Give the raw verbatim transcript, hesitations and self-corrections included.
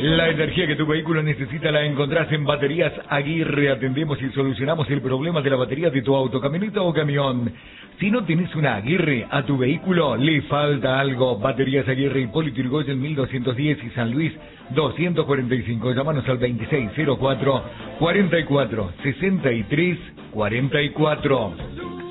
La energía que tu vehículo necesita la encontrás en Baterías Aguirre. Atendemos y solucionamos el problema de la batería de tu auto, camioneta o camión. Si no tenés una Aguirre a tu vehículo, le falta algo. Baterías Aguirre, Hipólito Yrigoyen mil doscientos diez y San Luis doscientos cuarenta y cinco. Llámanos al veintiséis cero cuatro, cuarenta y cuatro, sesenta y tres, cuarenta y cuatro.